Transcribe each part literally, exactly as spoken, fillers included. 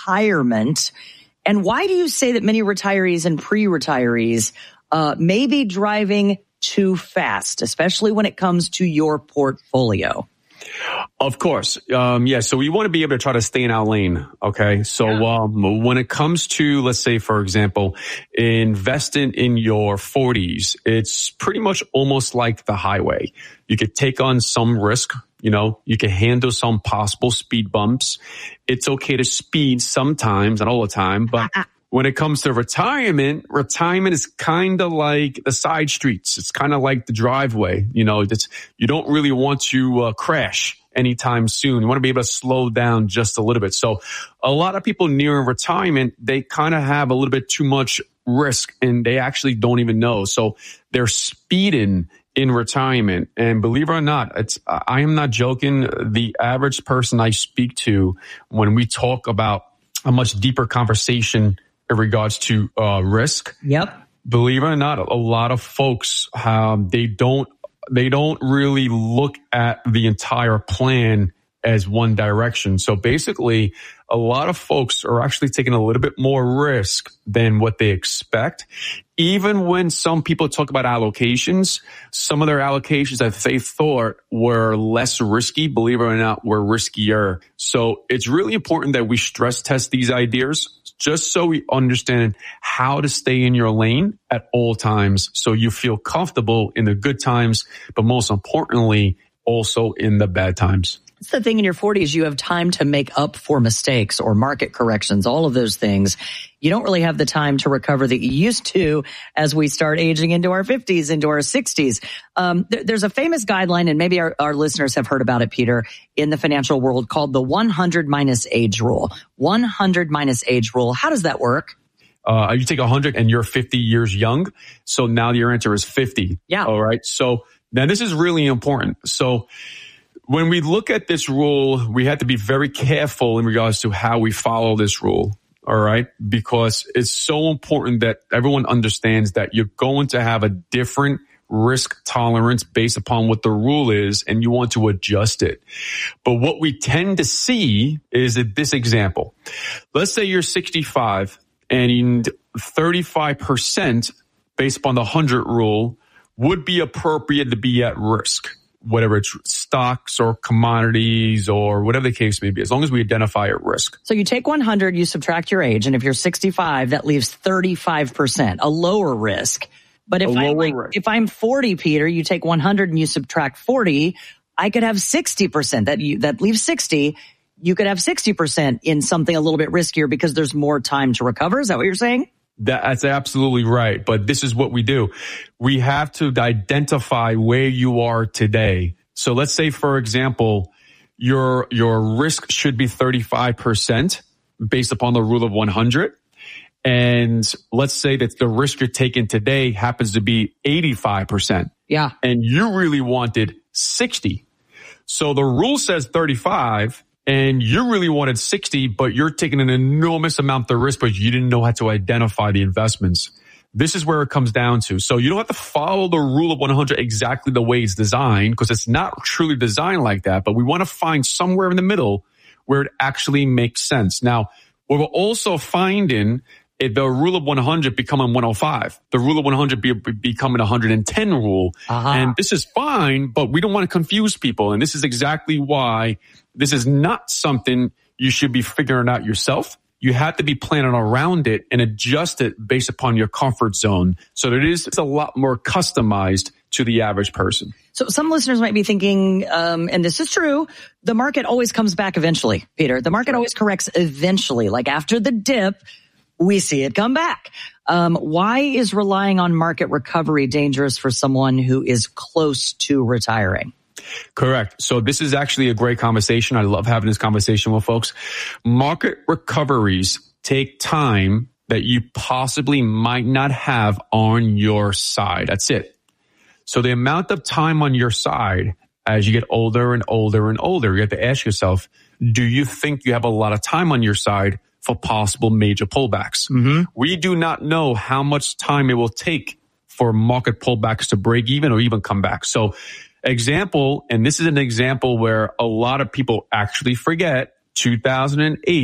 retirement? And why do you say that many retirees and pre-retirees uh, may be driving too fast, especially when it comes to your portfolio? Of course. Um, yeah. So we want to be able to try to stay in our lane. Okay. So, yeah. um, when it comes to, let's say, for example, investing in your forties, it's pretty much almost like the highway. You could take on some risk. You know, you can handle some possible speed bumps. It's okay to speed sometimes, not all the time, but when it comes to retirement, retirement is kind of like the side streets. It's kind of like the driveway. You know, it's, you don't really want to uh, crash anytime soon. You want to be able to slow down just a little bit. So a lot of people nearing retirement, they kind of have a little bit too much risk and they actually don't even know. So they're speeding in retirement. And believe it or not, it's, I am not joking. The average person I speak to when we talk about a much deeper conversation in regards to uh, risk. Yep. Believe it or not, a lot of folks, um, they don't, they don't really look at the entire plan as one direction. So basically, a lot of folks are actually taking a little bit more risk than what they expect. Even when some people talk about allocations, some of their allocations that they thought were less risky, believe it or not, were riskier. So it's really important that we stress test these ideas just so we understand how to stay in your lane at all times so you feel comfortable in the good times, but most importantly, also in the bad times. It's the thing in your forties, you have time to make up for mistakes or market corrections, all of those things. You don't really have the time to recover that you used to as we start aging into our fifties, into our sixties. Um, there, there's a famous guideline, and maybe our, our listeners have heard about it, Peter, in the financial world called the one hundred minus age rule. one hundred minus age rule. How does that work? Uh, you take one hundred and you're fifty years young. So now your answer is fifty. Yeah. All right. So now this is really important. So when we look at this rule, we have to be very careful in regards to how we follow this rule. All right. Because it's so important that everyone understands that you're going to have a different risk tolerance based upon what the rule is, and you want to adjust it. But what we tend to see is that this example, let's say you're sixty-five and thirty-five percent based upon the one hundred rule would be appropriate to be at risk, whatever it's stocks or commodities or whatever the case may be, as long as we identify a risk. So you take one hundred, you subtract your age, and if you're sixty-five, that leaves thirty-five percent, a lower risk. But if, I, like, if I'm forty, Peter, you take one hundred and you subtract forty, I could have sixty percent. That you, that leaves sixty. You could have sixty percent in something a little bit riskier because there's more time to recover. Is that what you're saying? That's absolutely right. But this is what we do. We have to identify where you are today. So let's say, for example, your, your risk should be thirty-five percent based upon the rule of one hundred. And let's say that the risk you're taking today happens to be eighty-five percent. Yeah. And you really wanted sixty. So the rule says thirty-five. And you really wanted sixty, but you're taking an enormous amount of risk, but you didn't know how to identify the investments. This is where it comes down to. So you don't have to follow the rule of one hundred exactly the way it's designed, because it's not truly designed like that. But we want to find somewhere in the middle where it actually makes sense. Now, what we're also finding is the rule of one hundred becoming one oh five, the rule of one hundred be, becoming one hundred ten rule. Uh-huh. And this is fine, but we don't want to confuse people. And this is exactly why this is not something you should be figuring out yourself. You have to be planning around it and adjust it based upon your comfort zone. So that it is it's a lot more customized to the average person. So some listeners might be thinking, um, and this is true, the market always comes back eventually, Peter. The market always corrects eventually. Like after the dip, we see it come back. Um, why is relying on market recovery dangerous for someone who is close to retiring? Correct. So this is actually a great conversation. I love having this conversation with folks. Market recoveries take time that you possibly might not have on your side. That's it. So the amount of time on your side as you get older and older and older, you have to ask yourself, do you think you have a lot of time on your side for possible major pullbacks? Mm-hmm. We do not know how much time it will take for market pullbacks to break even or even come back. So example, and this is an example where a lot of people actually forget, two thousand eight,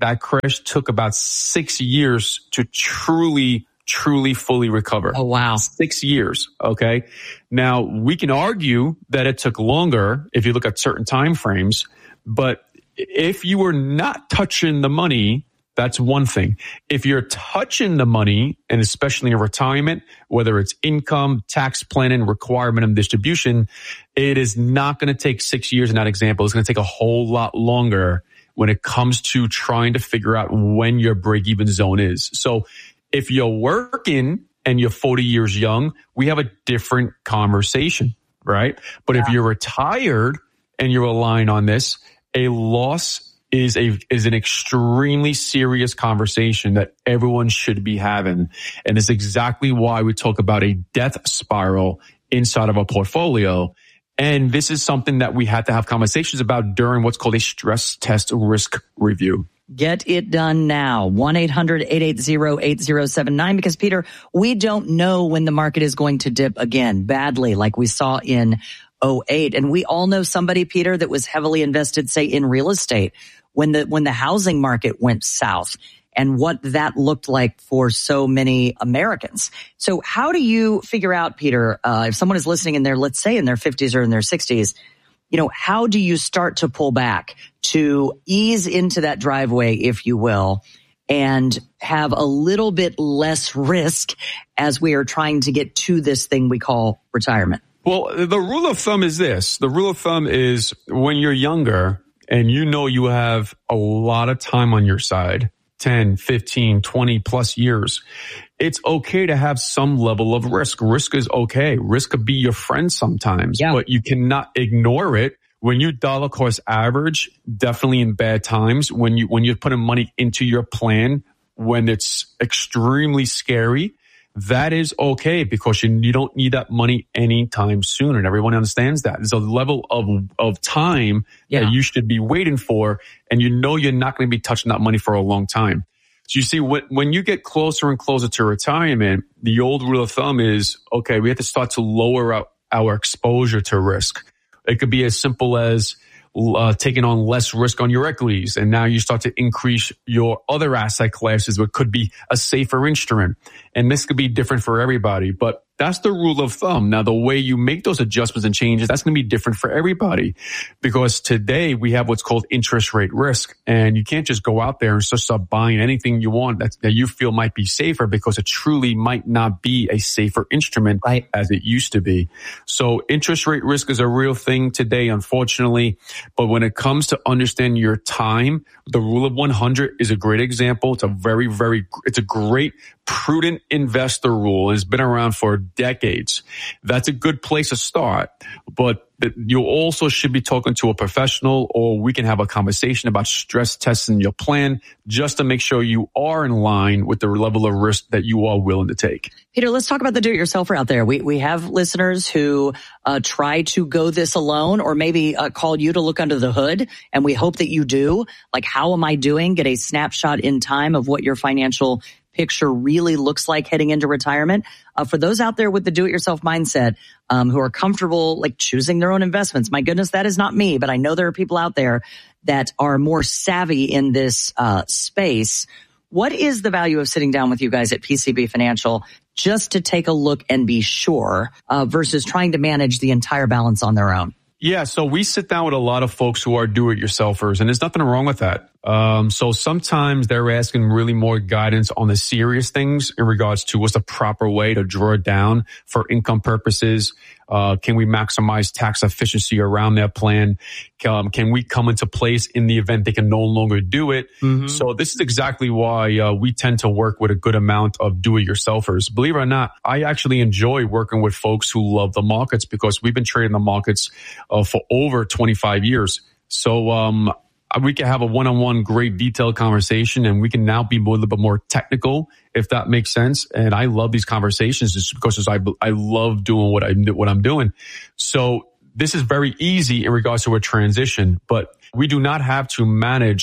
that crash took about six years to truly, truly fully recover. Oh, wow. Six years. Okay. Now we can argue that it took longer if you look at certain time frames, but if you were not touching the money, that's one thing. If you're touching the money, and especially in retirement, whether it's income, tax planning, requirement and distribution, it is not going to take six years in that example. It's going to take a whole lot longer when it comes to trying to figure out when your break-even zone is. So if you're working and you're forty years young, we have a different conversation, right? But yeah. if you're retired and you're aligned on this, a loss is a is an extremely serious conversation that everyone should be having. And it's exactly why we talk about a death spiral inside of a portfolio. And this is something that we had to have conversations about during what's called a stress test risk review. Get it done now. one eight hundred eight eight zero eight zero seven nine. Because, Peter, we don't know when the market is going to dip again badly like we saw in oh eight. And we all know somebody, Peter, that was heavily invested, say, in real estate when the when the housing market went south, and what that looked like for so many Americans. So how do you figure out, Peter, uh, if someone is listening in their, let's say in their fifties or in their sixties, you know, how do you start to pull back to ease into that driveway, if you will, and have a little bit less risk as we are trying to get to this thing we call retirement? Well, the rule of thumb is this. The rule of thumb is when you're younger and you know you have a lot of time on your side, ten, fifteen, twenty plus years, it's okay to have some level of risk. Risk is okay. Risk could be your friend sometimes, yeah. but you cannot ignore it. When you dollar cost average, definitely in bad times, when you, when you're putting money into your plan, when it's extremely scary, that is okay because you, you don't need that money anytime soon. And everyone understands that. There's a level of, of time yeah. that you should be waiting for. And you know you're not going to be touching that money for a long time. So you see, when, when you get closer and closer to retirement, the old rule of thumb is, okay, we have to start to lower our, our exposure to risk. It could be as simple as Uh, taking on less risk on your equities. And now you start to increase your other asset classes, what could be a safer instrument. And this could be different for everybody, but that's the rule of thumb. Now, the way you make those adjustments and changes, that's going to be different for everybody because today we have what's called interest rate risk. And you can't just go out there and just start buying anything you want that, that you feel might be safer because it truly might not be a safer instrument right. as it used to be. So interest rate risk is a real thing today, unfortunately. But when it comes to understanding your time, the rule of one hundred is a great example. It's a very, very, it's a great prudent investor rule. It's been around for decades. That's a good place to start. But you also should be talking to a professional, or we can have a conversation about stress testing your plan just to make sure you are in line with the level of risk that you are willing to take. Peter, let's talk about the do-it-yourselfer out there. We we have listeners who uh, try to go this alone, or maybe uh, call you to look under the hood, and we hope that you do. Like, how am I doing? Get a snapshot in time of what your financial picture really looks like heading into retirement. Uh, for those out there with the do-it-yourself mindset, um, who are comfortable like choosing their own investments, my goodness, that is not me, but I know there are people out there that are more savvy in this uh, space. What is the value of sitting down with you guys at P C B Financial just to take a look and be sure uh, versus trying to manage the entire balance on their own? Yeah, so we sit down with a lot of folks who are do-it-yourselfers, and there's nothing wrong with that. Um, so sometimes they're asking really more guidance on the serious things in regards to what's the proper way to draw it down for income purposes. Uh, can we maximize tax efficiency around their plan? Um, can we come into place in the event they can no longer do it? Mm-hmm. So this is exactly why uh, we tend to work with a good amount of do-it-yourselfers. Believe it or not, I actually enjoy working with folks who love the markets because we've been trading the markets uh, for over twenty-five years. So um we can have a one-on-one great detailed conversation, and we can now be a little bit more technical, if that makes sense. And I love these conversations just because I, I love doing what I, what I'm doing. So this is very easy in regards to a transition, but we do not have to manage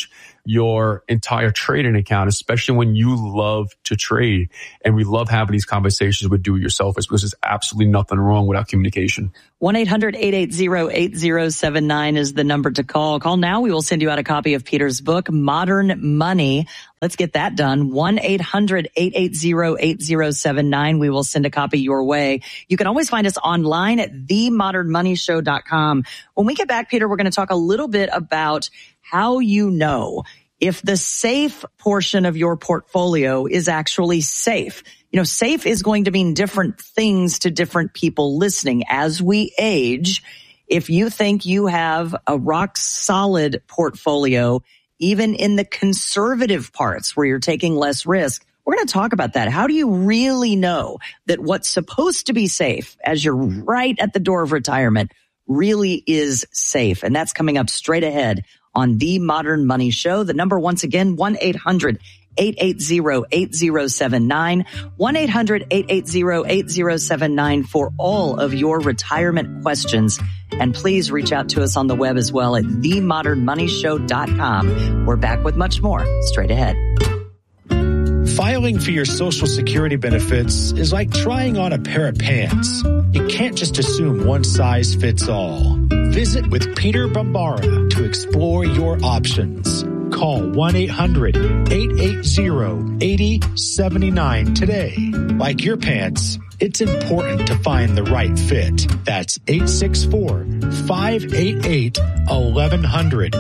your entire trading account, especially when you love to trade. And we love having these conversations with do-it-yourselfers because there's absolutely nothing wrong with our communication. one eight hundred eight eight zero eight zero seven nine is the number to call. Call now. We will send you out a copy of Peter's book, Modern Money. Let's get that done. one eight hundred eight eight zero eight zero seven nine. We will send a copy your way. You can always find us online at the modern money show dot com. When we get back, Peter, we're going to talk a little bit about how you know if the safe portion of your portfolio is actually safe. You know, safe is going to mean different things to different people listening. As we age, if you think you have a rock solid portfolio, even in the conservative parts where you're taking less risk, we're going to talk about that. How do you really know that what's supposed to be safe as you're right at the door of retirement really is safe? And that's coming up straight ahead on The Modern Money Show. The number, once again, one eight hundred eight eight zero eight zero seven nine, one eight hundred eight eight zero eight zero seven nine for all of your retirement questions. And please reach out to us on the web as well at the modern money show dot com. We're back with much more straight ahead. Filing for your Social Security benefits is like trying on a pair of pants. You can't just assume one size fits all. Visit with Peter Bambara to explore your options. Call one eight hundred eight eight zero eight zero seven nine today. Like your pants, it's important to find the right fit. That's eight six four, five eight eight, eleven hundred.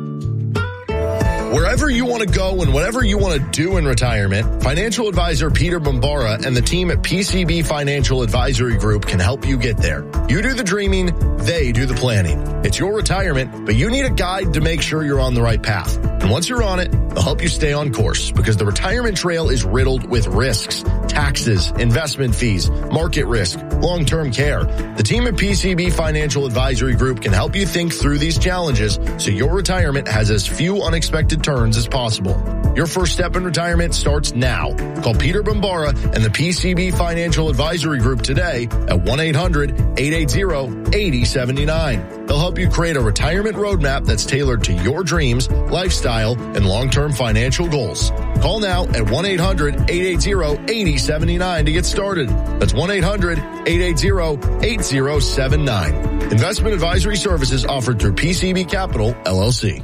Wherever you want to go and whatever you want to do in retirement, financial advisor Peter Bambara and the team at P C B Financial Advisory Group can help you get there. You do the dreaming, they do the planning. It's your retirement, but you need a guide to make sure you're on the right path. And once you're on it, they'll help you stay on course because the retirement trail is riddled with risks, taxes, investment fees, market risk, long-term care. The team at P C B Financial Advisory Group can help you think through these challenges so your retirement has as few unexpected turns as possible. Your first step in retirement starts now. Call Peter Bambara and the P C B Financial Advisory Group today at one eight hundred eight eight zero eight zero seven nine. They'll help you create a retirement roadmap that's tailored to your dreams, lifestyle, and long-term financial goals. Call now at one eight hundred eight eight zero eight zero seven nine to get started. That's one eight hundred eight eight zero eight zero seven nine. Investment advisory services offered through P C B Capital, L L C.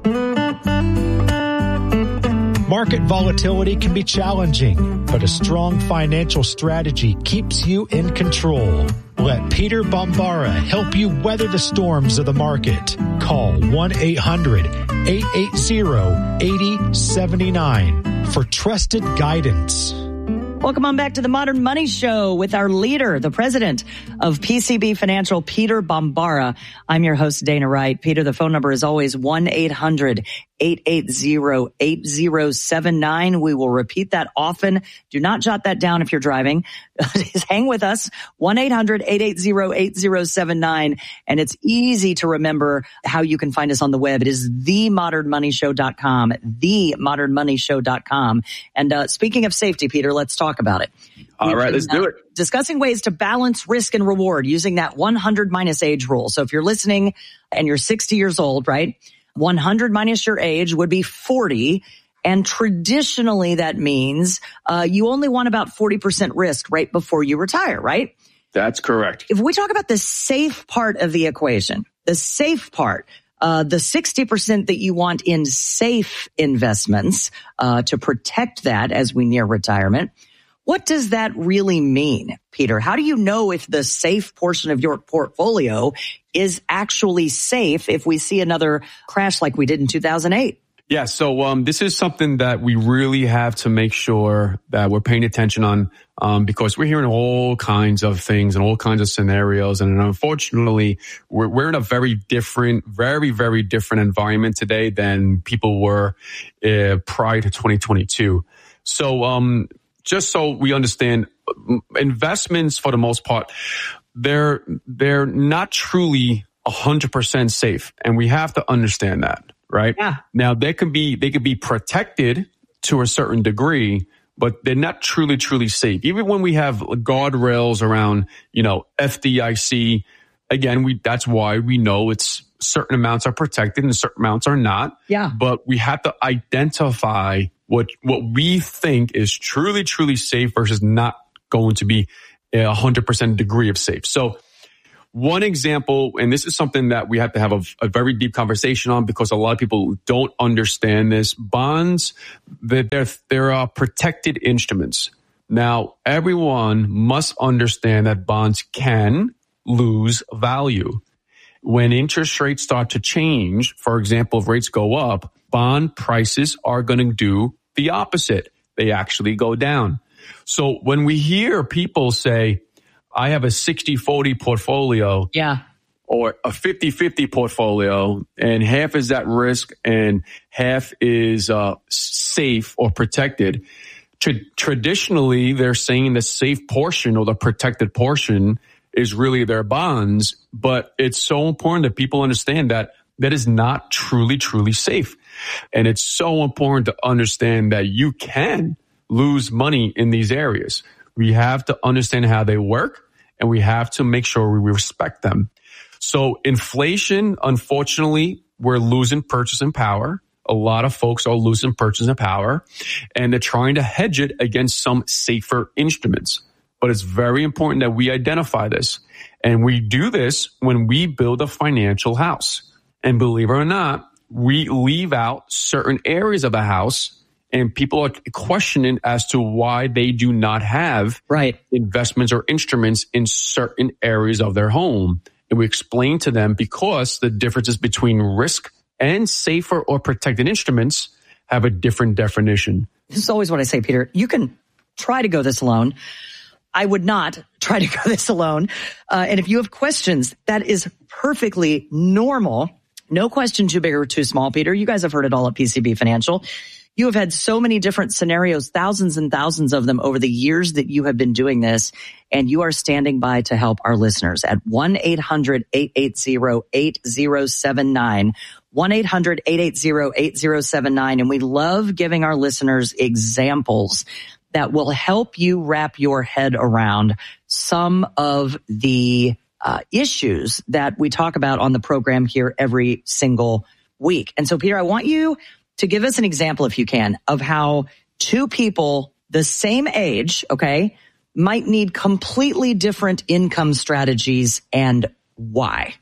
Market volatility can be challenging, but a strong financial strategy keeps you in control. Let Peter Bambara help you weather the storms of the market. Call one eight hundred eight eight zero eight zero seven nine for trusted guidance. Welcome on back to the Modern Money Show with our leader, the president of P C B Financial, Peter Bambara. I'm your host, Dana Wright. Peter, the phone number is always one eight hundred eight eight zero eight zero seven nine. We will repeat that often. Do not jot that down if you're driving. Just hang with us. one eight hundred eight eight zero eight zero seven nine. And it's easy to remember how you can find us on the web. It is the modern money show dot com, the modern money show dot com. And uh, speaking of safety, Peter, let's talk about it. All We've right, let's been, do uh, it. Discussing ways to balance risk and reward using that one hundred minus age rule. So if you're listening and you're sixty years old, right? one hundred minus your age would be forty. And traditionally that means uh, you only want about forty percent risk right before you retire, right? That's correct. If we talk about the safe part of the equation, the safe part, uh, the sixty percent that you want in safe investments uh, to protect that as we near retirement, what does that really mean, Peter? How do you know if the safe portion of your portfolio is actually safe if we see another crash like we did in two thousand eight? Yeah, so um, this is something that we really have to make sure that we're paying attention on um, because we're hearing all kinds of things and all kinds of scenarios. And unfortunately, we're, we're in a very different, very, very different environment today than people were uh, prior to twenty twenty-two. So um, just so we understand, investments for the most part, they're they're not truly one hundred percent safe. And we have to understand that. Right. Yeah. Now they can be, they can be protected to a certain degree, but they're not truly, truly safe. Even when we have guardrails around, you know, F D I C, again, we, that's why we know it's certain amounts are protected and certain amounts are not. Yeah. But we have to identify what what we think is truly, truly safe versus not going to be a one hundred percent degree of safe. So one example, and this is something that we have to have a, a very deep conversation on because a lot of people don't understand this. Bonds, they're, they're, they're uh, protected instruments. Now, everyone must understand that bonds can lose value. When interest rates start to change, for example, if rates go up, bond prices are going to do the opposite. They actually go down. So when we hear people say, I have a sixty forty portfolio, yeah, or a fifty fifty portfolio, and half is at risk and half is uh, safe or protected. Tra- traditionally, they're saying the safe portion or the protected portion is really their bonds, but it's so important that people understand that that is not truly, truly safe. And it's so important to understand that you can lose money in these areas. We have to understand how they work, and we have to make sure we respect them. So inflation, unfortunately, we're losing purchasing power. A lot of folks are losing purchasing power, and they're trying to hedge it against some safer instruments. But it's very important that we identify this. And we do this when we build a financial house. And believe it or not, we leave out certain areas of a house, and people are questioning as to why they do not have right. investments or instruments in certain areas of their home. And we explain to them because the differences between risk and safer or protected instruments have a different definition. This is always what I say, Peter. You can try to go this alone. I would not try to go this alone. Uh, and if you have questions, that is perfectly normal. No question too big or too small, Peter. You guys have heard it all at P C B Financial. You have had so many different scenarios, thousands and thousands of them over the years that you have been doing this, and you are standing by to help our listeners at one eight hundred eight eight zero eight zero seven nine, one eight hundred eight eight zero eight zero seven nine. And we love giving our listeners examples that will help you wrap your head around some of the uh, issues that we talk about on the program here every single week. And so, Peter, I want you to give us an example, if you can, of how two people the same age, okay, might need completely different income strategies and why.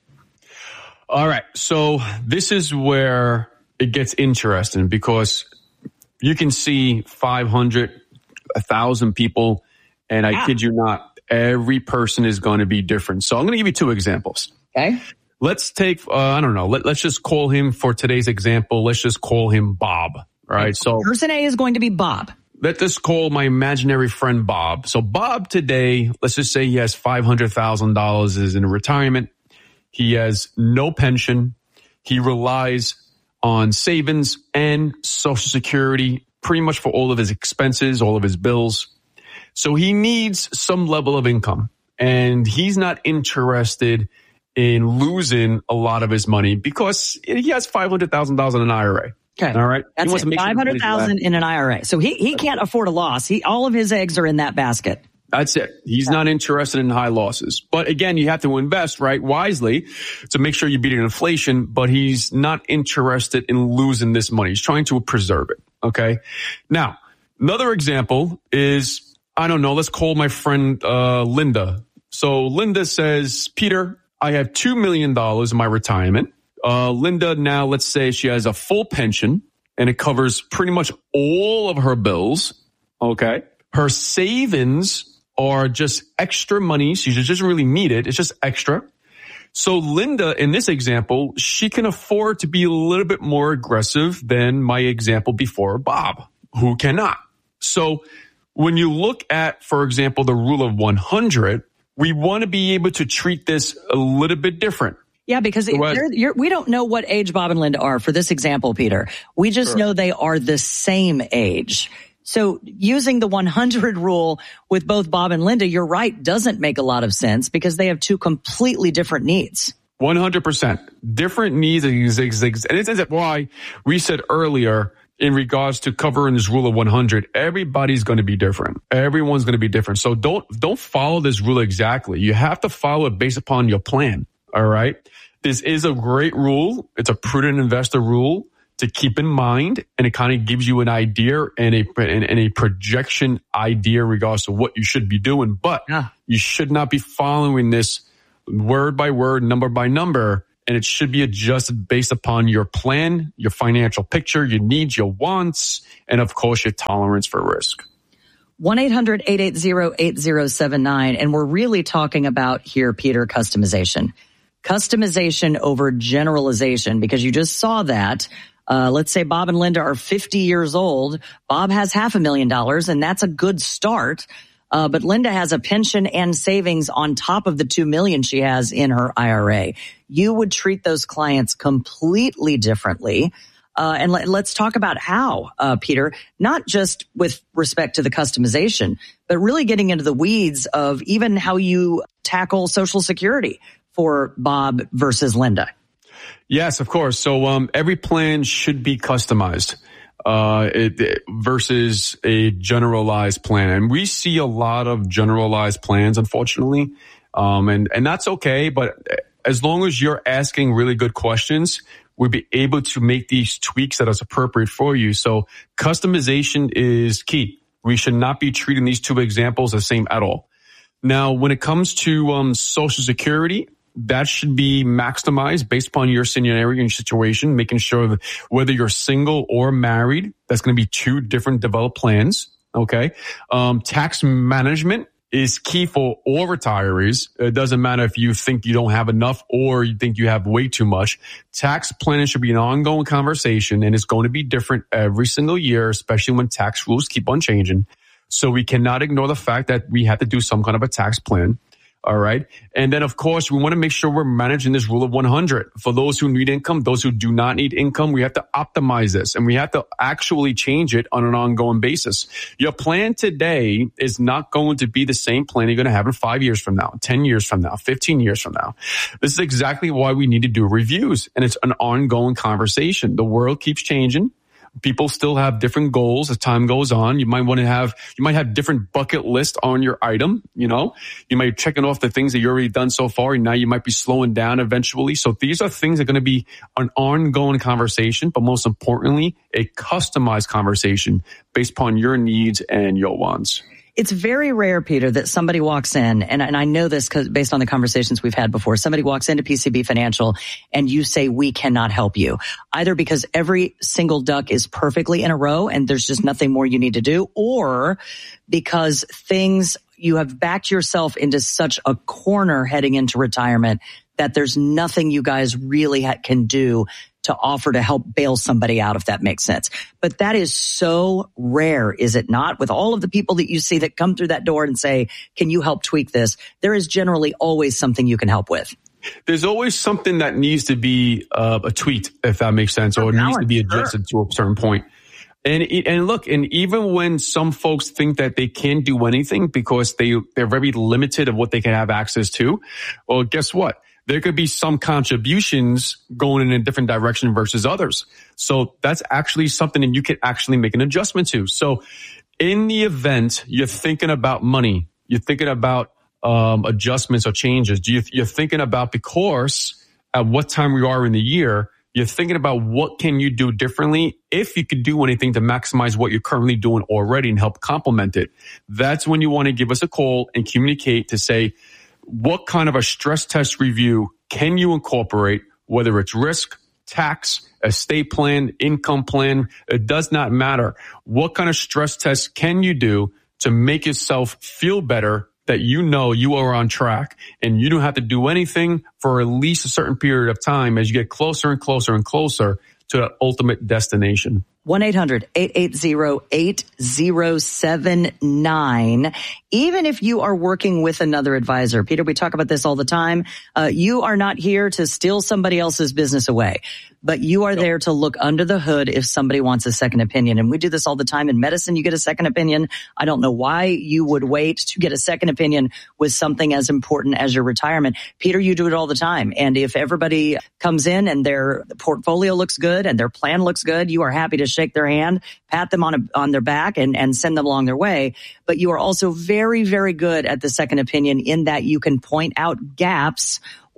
All right. So this is where it gets interesting because you can see five hundred, one thousand people, and I yeah. kid you not, every person is going to be different. So I'm going to give you two examples. Okay. Let's take, uh, I don't know, let, let's just call him, for today's example, let's just call him Bob. All right. So person A is going to be Bob. Let's just call my imaginary friend Bob. So Bob today, let's just say he has five hundred thousand dollars is in retirement. He has no pension. He relies on savings and Social Security pretty much for all of his expenses, all of his bills. So he needs some level of income, and he's not interested in losing a lot of his money because he has five hundred thousand dollars in an I R A. Okay. All right. That's it. five hundred thousand dollars in an I R A. So he, he can't afford a loss. He, all of his eggs are in that basket. That's it. He's yeah. not interested in high losses. But again, you have to invest, right, wisely to make sure you beat inflation, but he's not interested in losing this money. He's trying to preserve it. Okay. Now, another example is, I don't know, let's call my friend, uh, Linda. So Linda says, Peter, I have two million dollars in my retirement. Uh, Linda, now let's say she has a full pension and it covers pretty much all of her bills. Okay. Her savings are just extra money. She doesn't really need it. It's just extra. So Linda, in this example, she can afford to be a little bit more aggressive than my example before, Bob, who cannot. So when you look at, for example, the rule of one hundred, we want to be able to treat this a little bit different. Yeah, because you're, you're, we don't know what age Bob and Linda are for this example, Peter. We just sure. know they are the same age. So using the one hundred rule with both Bob and Linda, you're right, doesn't make a lot of sense because they have two completely different needs. one hundred percent. Different needs. And this is why we said earlier in regards to covering this rule of one hundred, everybody's going to be different. Everyone's going to be different. So don't, don't follow this rule exactly. You have to follow it based upon your plan. All right. This is a great rule. It's a prudent investor rule to keep in mind, and it kind of gives you an idea and a and, and a projection idea regards to what you should be doing. But yeah. you should not be following this word by word, number by number, and it should be adjusted based upon your plan, your financial picture, your needs, your wants, and of course your tolerance for risk. one eight hundred eight eight zero eight zero seven nine, and we're really talking about here, Peter, customization. Customization over generalization, because you just saw that. Uh, let's say Bob and Linda are fifty years old. Bob has half a million dollars, and that's a good start. Uh, but Linda has a pension and savings on top of the two million she has in her I R A. You would treat those clients completely differently. Uh, and let, let's talk about how, uh, Peter, not just with respect to the customization, but really getting into the weeds of even how you tackle Social Security for Bob versus Linda. Yes, of course. So um, every plan should be customized uh, it, it, versus a generalized plan. And we see a lot of generalized plans, unfortunately. Um, and, and that's okay. But as long as you're asking really good questions, we'll be able to make these tweaks that are appropriate for you. So customization is key. We should not be treating these two examples the same at all. Now, when it comes to um, Social Security, that should be maximized based upon your scenario and your situation, making sure that whether you're single or married, that's going to be two different developed plans. Okay. Um, tax management is key for all retirees. It doesn't matter if you think you don't have enough or you think you have way too much. Tax planning should be an ongoing conversation, and it's going to be different every single year, especially when tax rules keep on changing. So we cannot ignore the fact that we have to do some kind of a tax plan. All right. And then, of course, we want to make sure we're managing this rule of one hundred. For those who need income, those who do not need income, we have to optimize this, and we have to actually change it on an ongoing basis. Your plan today is not going to be the same plan you're going to have in five years from now, ten years from now, fifteen years from now. This is exactly why we need to do reviews, and it's an ongoing conversation. The world keeps changing. People still have different goals as time goes on. You might want to have, you might have different bucket lists on your item. You know, you might be checking off the things that you've already done so far, and now you might be slowing down eventually. So these are things that are going to be an ongoing conversation, but most importantly, a customized conversation based upon your needs and your wants. It's very rare, Peter, that somebody walks in, and, and I know this because based on the conversations we've had before, somebody walks into P C B Financial and you say, we cannot help you, either because every single duck is perfectly in a row and there's just nothing more you need to do, or because things, you have backed yourself into such a corner heading into retirement that there's nothing you guys really ha- can do to offer to help bail somebody out, if that makes sense. But that is so rare, is it not? With all of the people that you see that come through that door and say, can you help tweak this? There is generally always something you can help with. There's always something that needs to be uh, a tweak, if that makes sense, or it needs to be adjusted to a certain point. And and look, and even when some folks think that they can't do anything because they, they're very limited of what they can have access to, well, guess what? There could be some contributions going in a different direction versus others. So that's actually something that you can actually make an adjustment to. So in the event you're thinking about money, you're thinking about um, adjustments or changes, do you, you're thinking about, because at what time we are in the year, you're thinking about what can you do differently if you could do anything to maximize what you're currently doing already and help complement it. That's when you want to give us a call and communicate to say, what kind of a stress test review can you incorporate, whether it's risk, tax, estate plan, income plan, it does not matter. What kind of stress test can you do to make yourself feel better that you know you are on track and you don't have to do anything for at least a certain period of time as you get closer and closer and closer to that ultimate destination? one eight hundred eight eight zero eight zero seven nine. Even if you are working with another advisor, Peter, we talk about this all the time. Uh, you are not here to steal somebody else's business away, but you are there to look under the hood if somebody wants a second opinion. And we do this all the time in medicine. You get a second opinion. I don't know why you would wait to get a second opinion with something as important as your retirement. Peter, you do it all the time. And if everybody comes in and their portfolio looks good and their plan looks good, you are happy to shake their hand, pat them on a, on their back and, and send them along their way. But you are also very, very good at the second opinion in that you can point out gaps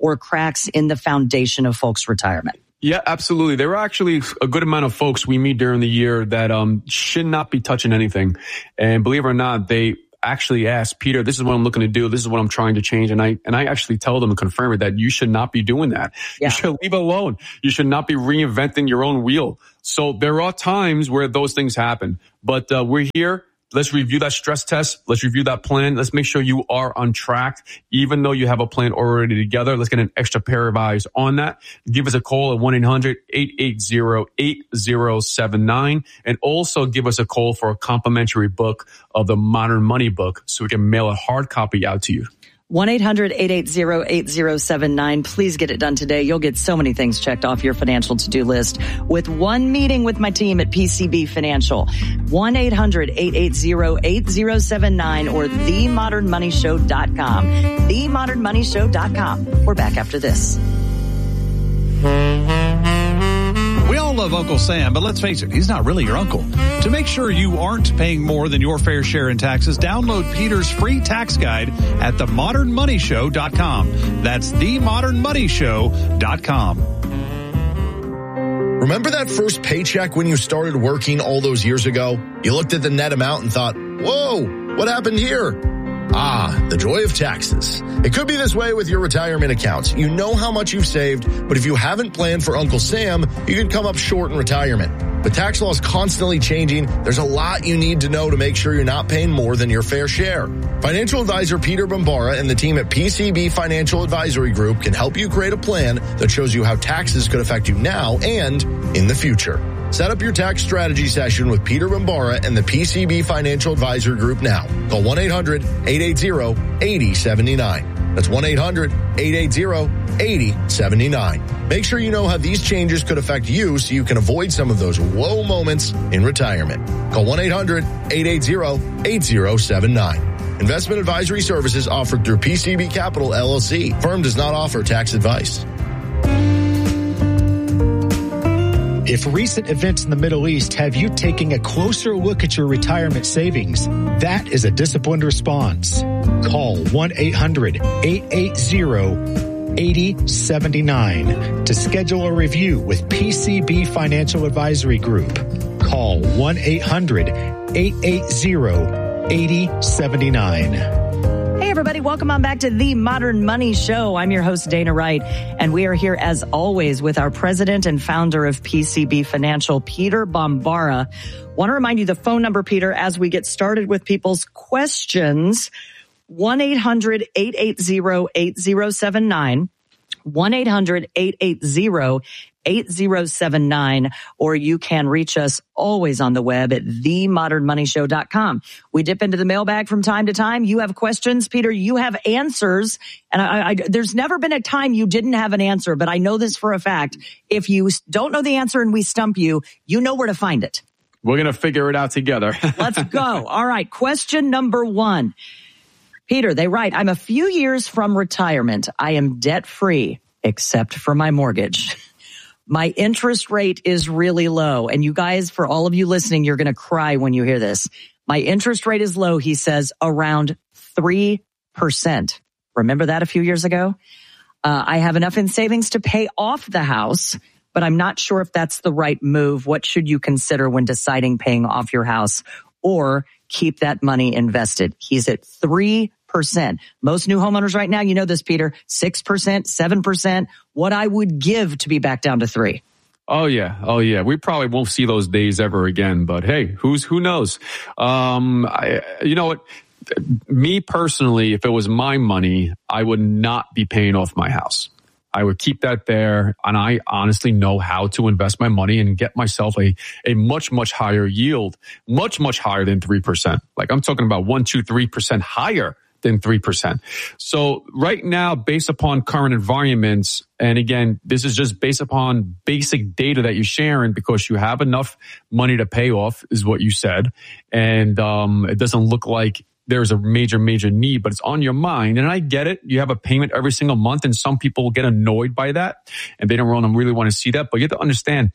or cracks in the foundation of folks' retirement? Yeah, absolutely. There are actually a good amount of folks we meet during the year that um should not be touching anything. And believe it or not, they actually ask, Peter, this is what I'm looking to do. This is what I'm trying to change. And I, and I actually tell them and confirm it that you should not be doing that. Yeah. You should leave it alone. You should not be reinventing your own wheel. So there are times where those things happen, but uh, we're here. Let's review that stress test. Let's review that plan. Let's make sure you are on track. Even though you have a plan already together, let's get an extra pair of eyes on that. Give us a call at one eight hundred eight eight zero eight zero seven nine. And also give us a call for a complimentary book of the Modern Money book so we can mail a hard copy out to you. one eight hundred eight eight zero eight zero seven nine. Please get it done today. You'll get so many things checked off your financial to-do list with one meeting with my team at P C B Financial. one eight hundred eight eight zero eight zero seven nine or the modern money show dot com. the modern money show dot com. We're back after this. We all love Uncle Sam, but let's face it, he's not really your uncle. To make sure you aren't paying more than your fair share in taxes, download Peter's free tax guide at the modern money show dot com. That's the modern money show dot com. Remember that first paycheck when you started working all those years ago? You looked at the net amount and thought, whoa, what happened here? Ah, the joy of taxes. It could be this way with your retirement accounts. You know how much you've saved, but if you haven't planned for Uncle Sam, you can come up short in retirement. But tax law is constantly changing. There's a lot you need to know to make sure you're not paying more than your fair share. Financial advisor Peter Bombara and the team at P C B Financial Advisory Group can help you create a plan that shows you how taxes could affect you now and in the future. Set up your tax strategy session with Peter Bombara and the P C B Financial Advisory Group now. Call one eight hundred eight eight zero eight zero seven nine. That's one eight hundred eight eight zero eight zero seven nine. Make sure you know how these changes could affect you so you can avoid some of those whoa moments in retirement. Call one eight hundred eight eight zero eight zero seven nine. Investment advisory services offered through P C B Capital, L L C. Firm does not offer tax advice. If recent events in the Middle East have you taking a closer look at your retirement savings, that is a disciplined response. Call one eight hundred eight eight zero eight zero seven nine to schedule a review with P C B Financial Advisory Group. Call one eight hundred eight eight zero eight zero seven nine. Hey, everybody. Welcome on back to The Modern Money Show. I'm your host, Dana Wright, and we are here, as always, with our president and founder of P C B Financial, Peter Bombara. Want to remind you the phone number, Peter, as we get started with people's questions, one eight hundred eight eight zero eight zero seven nine, one eight hundred eight eight zero eight zero seven nine, or you can reach us always on the web at the modern money show dot com. We dip into the mailbag from time to time. You have questions, Peter, you have answers. And I, I, there's never been a time you didn't have an answer, but I know this for a fact. If you don't know the answer and we stump you, you know where to find it. We're going to figure it out together. Let's go. All right. Question number one. Peter, they write, I'm a few years from retirement. I am debt free, except for my mortgage. My interest rate is really low. And you guys, for all of you listening, you're going to cry when you hear this. My interest rate is low, he says, around three percent. Remember that a few years ago? Uh, I have enough in savings to pay off the house, but I'm not sure if that's the right move. What should you consider when deciding paying off your house or keep that money invested? He's at three percent. Most new homeowners right now, you know this, Peter, six percent, seven percent. What I would give to be back down to three. Oh yeah. Oh yeah. We probably won't see those days ever again, but hey, who's, who knows? Um, I, you know what? Me personally, if it was my money, I would not be paying off my house. I would keep that there, and I honestly know how to invest my money and get myself a, a much, much higher yield, much, much higher than three percent. Like I'm talking about one, two, three percent higher than three percent. So right now, based upon current environments, and again, this is just based upon basic data that you're sharing because you have enough money to pay off, is what you said. And um, it doesn't look like there's a major, major need, but it's on your mind. And I get it. You have a payment every single month, and some people get annoyed by that, and they don't really want to see that. But you have to understand,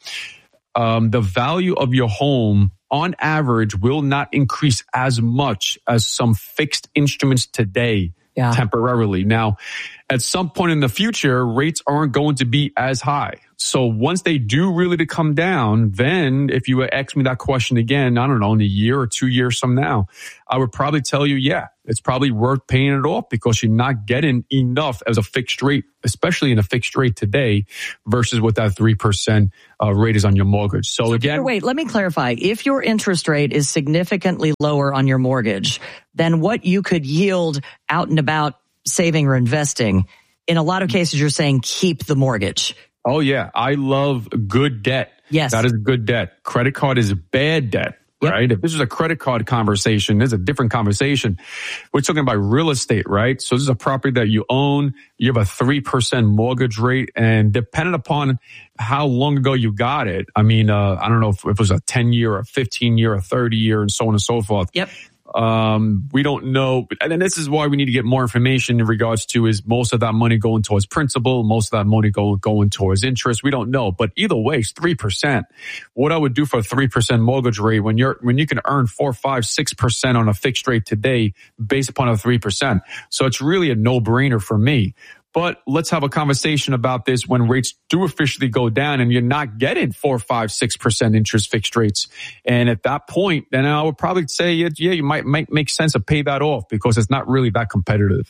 um, the value of your home on average will not increase as much as some fixed instruments today yeah. temporarily. Now, at some point in the future, rates aren't going to be as high. So once they do really to come down, then if you ask me that question again, I don't know, in a year or two years from now, I would probably tell you, yeah, it's probably worth paying it off because you're not getting enough as a fixed rate, especially in a fixed rate today versus what that three percent uh, rate is on your mortgage. So, so again, wait, let me clarify. If your interest rate is significantly lower on your mortgage than what you could yield out and about saving or investing, in a lot of cases, you're saying keep the mortgage. Oh, yeah. I love good debt. Yes. That is good debt. Credit card is bad debt, yep. right? If this is a credit card conversation, this is a different conversation. We're talking about real estate, right? So this is a property that you own. You have a three percent mortgage rate. And depending upon how long ago you got it, I mean, uh, I don't know if, if it was a ten year, or a fifteen year, or thirty year, and so on and so forth. Yep. Um, we don't know. And then this is why we need to get more information in regards to is most of that money going towards principal, most of that money going, going towards interest. We don't know. But either way, it's three percent. What I would do for a three percent mortgage rate when you're, when you can earn four, five, six percent on a fixed rate today based upon a three percent. So it's really a no brainer for me. But let's have a conversation about this when rates do officially go down and you're not getting four, five, six percent interest fixed rates. And at that point, then I would probably say, yeah, you might make, make sense to pay that off because it's not really that competitive.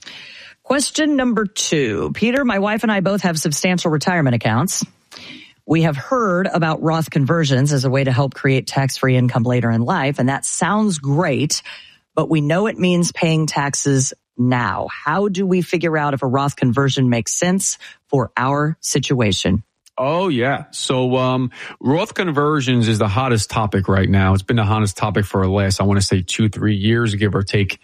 Question number two. Peter, my wife and I both have substantial retirement accounts. We have heard about Roth conversions as a way to help create tax-free income later in life. And that sounds great, but we know it means paying taxes now. How do we figure out if a Roth conversion makes sense for our situation? Oh, yeah. So um Roth conversions is the hottest topic right now. It's been the hottest topic for the last, I want to say, two, three years, give or take.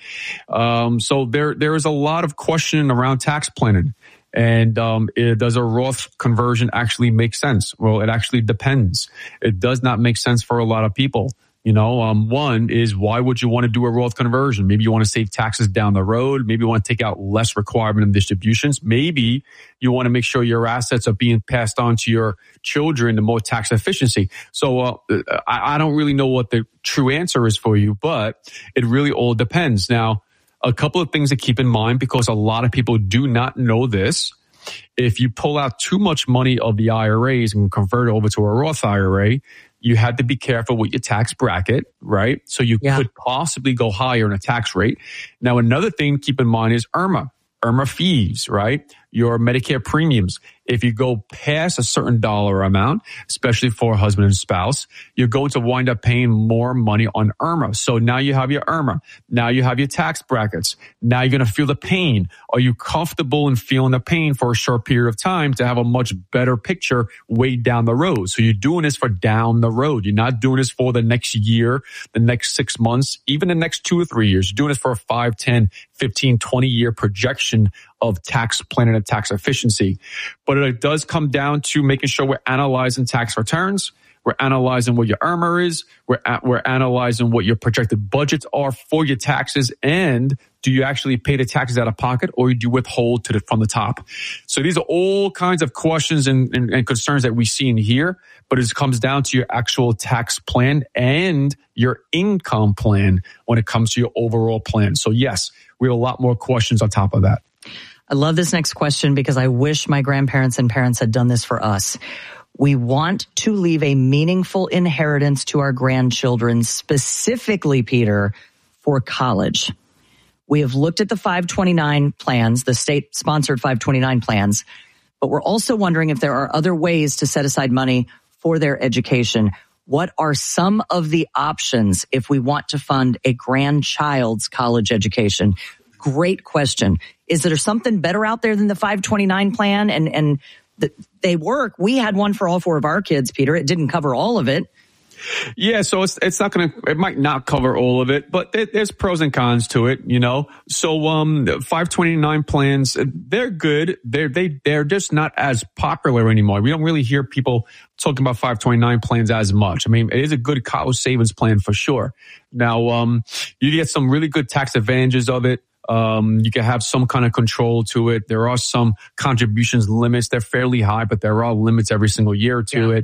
Um So there there is a lot of questioning around tax planning. And um it, does a Roth conversion actually make sense? Well, it actually depends. It does not make sense for a lot of people. You know, um, one is why would you want to do a Roth conversion? Maybe you want to save taxes down the road. Maybe you want to take out less requirement of distributions. Maybe you want to make sure your assets are being passed on to your children to more tax efficiency. So uh, I, I don't really know what the true answer is for you, but it really all depends. Now, a couple of things to keep in mind because a lot of people do not know this. If you pull out too much money of the I R As and convert it over to a Roth I R A, you had to be careful with your tax bracket, right? So you yeah. could possibly go higher in a tax rate. Now, another thing to keep in mind is I R M A, I R M A fees, right? Your Medicare premiums. If you go past a certain dollar amount, especially for a husband and spouse, you're going to wind up paying more money on I R M A. So now you have your I R M A. Now you have your tax brackets. Now you're going to feel the pain. Are you comfortable in feeling the pain for a short period of time to have a much better picture way down the road? So you're doing this for down the road. You're not doing this for the next year, the next six months, even the next two or three years. You're doing this for a five, ten, fifteen, twenty year projection of tax planning and tax efficiency. But it does come down to making sure we're analyzing tax returns. We're analyzing what your I R M A is. We're at, we're analyzing what your projected budgets are for your taxes. And do you actually pay the taxes out of pocket or do you withhold to the, from the top? So these are all kinds of questions and, and, and concerns that we see in here. But it comes down to your actual tax plan and your income plan when it comes to your overall plan. So yes, we have a lot more questions on top of that. I love this next question because I wish my grandparents and parents had done this for us. We want to leave a meaningful inheritance to our grandchildren, specifically, Peter, for college. We have looked at the five twenty-nine plans, the state-sponsored five twenty-nine plans, but we're also wondering if there are other ways to set aside money for their education. What are some of the options if we want to fund a grandchild's college education? Great question. Is there something better out there than the five twenty-nine plan? And, and the, they work. We had one for all four of our kids, Peter. It didn't cover all of it. Yeah, so it's it's not going to, it might not cover all of it, but there, there's pros and cons to it, you know. So um, five twenty-nine plans, they're good. They're they they're just not as popular anymore. We don't really hear people talking about five twenty-nine plans as much. I mean, it is a good college savings plan for sure. Now, um, you get some really good tax advantages of it. Um, you can have some kind of control to it. There are some contributions limits. They're fairly high, but there are limits every single year to yeah. it.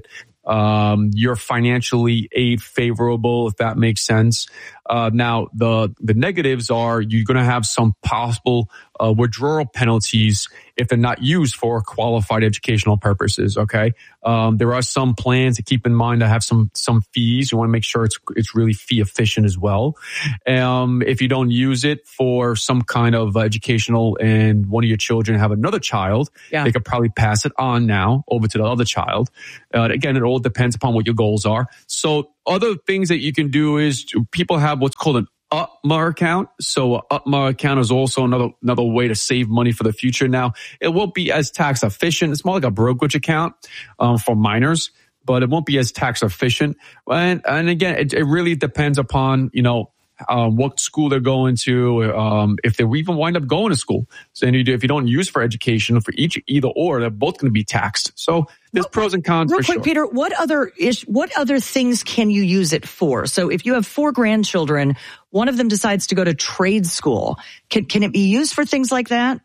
Um, you're financially aid favorable, if that makes sense. Uh, now, the the negatives are you're going to have some possible uh, withdrawal penalties if they're not used for qualified educational purposes. Okay, um, there are some plans to keep in mind that have some some fees. You want to make sure it's it's really fee efficient as well. Um, if you don't use it for some kind of educational and one of your children have another child, yeah. they could probably pass it on now over to the other child. Uh, again, it all depends upon what your goals are. So other things that you can do is people have what's called an U P M A account. So a U P M A account is also another another way to save money for the future. Now, it won't be as tax efficient. It's more like a brokerage account um, for minors, but it won't be as tax efficient. And, and again, it, it really depends upon, you know, Um, what school they're going to, um, if they even wind up going to school. So you do, if you don't use for education, for each either or, they're both going to be taxed. So there's pros and cons Real for quick, sure. Peter, what other ish, what other things can you use it for? So if you have four grandchildren, one of them decides to go to trade school, can can it be used for things like that?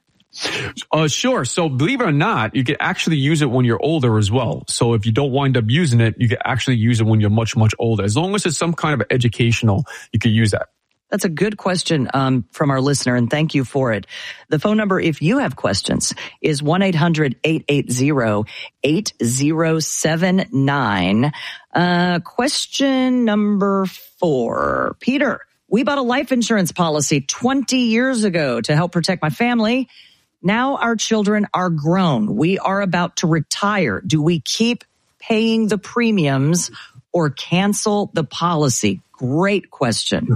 Uh, sure. So believe it or not, you can actually use it when you're older as well. So if you don't wind up using it, you can actually use it when you're much, much older. As long as it's some kind of educational, you can use that. That's a good question um, from our listener, and thank you for it. The phone number, if you have questions, is one eight hundred eight eight zero eight zero seven nine. Uh, question number four. Peter, we bought a life insurance policy twenty years ago to help protect my family. Now our children are grown. We are about to retire. Do we keep paying the premiums or cancel the policy? Great question.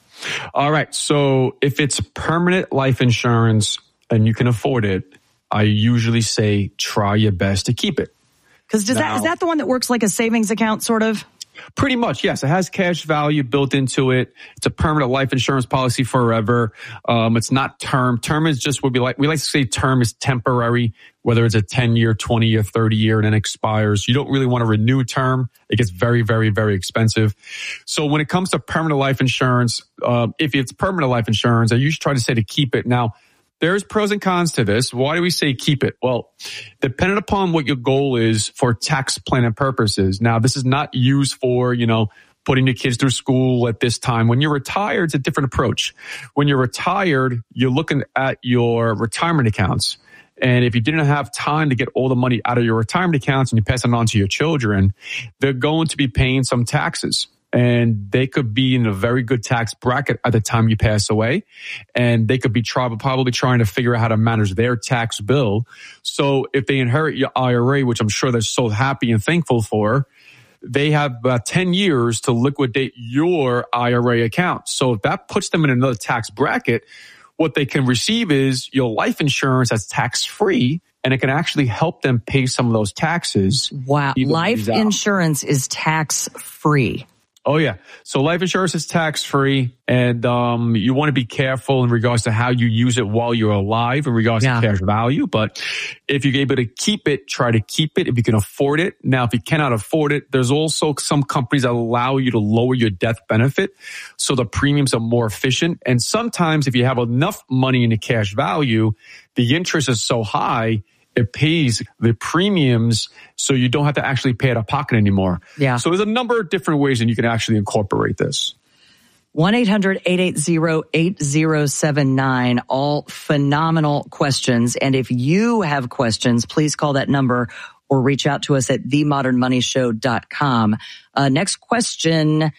All right. So if it's permanent life insurance and you can afford it, I usually say try your best to keep it. Because does now, that is that the one that works like a savings account, sort of? Pretty much, yes. It has cash value built into it. It's a permanent life insurance policy forever. Um, it's not term. Term is just what we like. We like to say term is temporary, whether it's a ten year, twenty year, thirty year, and then expires. You don't really want to renew term. It gets very, very, very expensive. So when it comes to permanent life insurance, uh, if it's permanent life insurance, I usually try to say to keep it. Now, there's pros and cons to this. Why do we say keep it? Well, depending upon what your goal is for tax planning purposes. Now, this is not used for, you know, putting your kids through school at this time. When you're retired, it's a different approach. When you're retired, you're looking at your retirement accounts. And if you didn't have time to get all the money out of your retirement accounts and you pass it on to your children, they're going to be paying some taxes. And they could be in a very good tax bracket at the time you pass away. And they could be try, probably trying to figure out how to manage their tax bill. So if they inherit your I R A, which I'm sure they're so happy and thankful for, they have about ten years to liquidate your I R A account. So if that puts them in another tax bracket, what they can receive is your life insurance that's tax-free, and it can actually help them pay some of those taxes. Wow. Life insurance is tax-free. Oh, yeah. So life insurance is tax-free, and um, you want to be careful in regards to how you use it while you're alive in regards yeah. to cash value. But if you're able to keep it, try to keep it if you can afford it. Now, if you cannot afford it, there's also some companies that allow you to lower your death benefit so the premiums are more efficient. And sometimes if you have enough money in the cash value, the interest is so high, it pays the premiums so you don't have to actually pay out of pocket anymore. Yeah. So there's a number of different ways and you can actually incorporate this. one eight hundred eight eight zero eight zero seven nine, all phenomenal questions. And if you have questions, please call that number or reach out to us at the modern money show dot com. Uh, next question.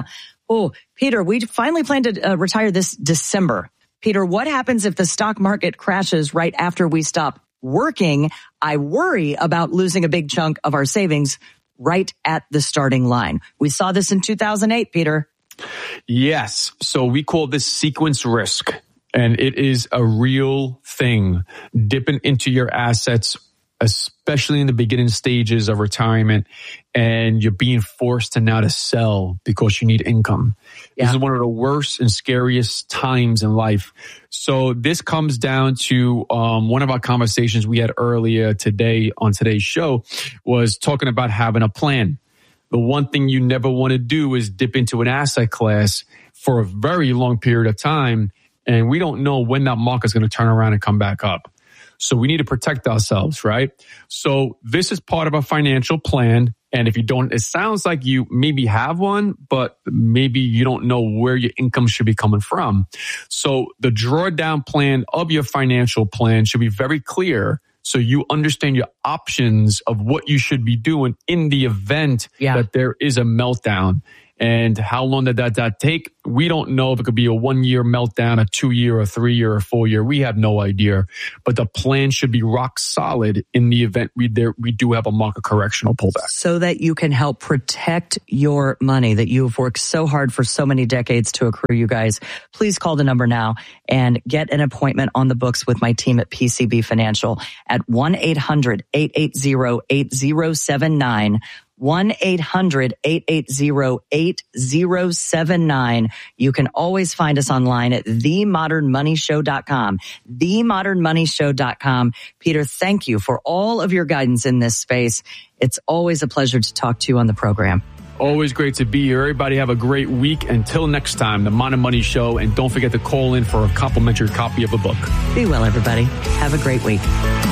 Oh, Peter, we finally plan to uh, retire this December. Peter, what happens if the stock market crashes right after we stop working? I worry about losing a big chunk of our savings right at the starting line. We saw this in two thousand eight, Peter. Yes. So we call this sequence risk, and it is a real thing. Dipping into your assets, especially in the beginning stages of retirement, and you're being forced to now to sell because you need income. Yeah. This is one of the worst and scariest times in life. So this comes down to um, one of our conversations we had earlier today on today's show was talking about having a plan. The one thing you never want to do is dip into an asset class for a very long period of time, and we don't know when that market's going to turn around and come back up. So we need to protect ourselves, right? So this is part of a financial plan. And if you don't, it sounds like you maybe have one, but maybe you don't know where your income should be coming from. So the drawdown plan of your financial plan should be very clear, so you understand your options of what you should be doing in the event yeah. that there is a meltdown. And how long did that, that take? We don't know if it could be a one-year meltdown, a two-year, a three-year, a four-year. We have no idea. But the plan should be rock solid in the event we there we do have a market correctional pullback. So that you can help protect your money that you've worked so hard for so many decades to accrue, you guys. Please call the number now and get an appointment on the books with my team at P C B Financial at one eight hundred eight eight zero eight zero seven nine. one eight hundred eight eight zero eight zero seven nine. You can always find us online at the modern money show dot com. the modern money show dot com. Peter, thank you for all of your guidance in this space. It's always a pleasure to talk to you on the program. Always great to be here. Everybody have a great week. Until next time, the Modern Money Show. And don't forget to call in for a complimentary copy of a book. Be well, everybody. Have a great week.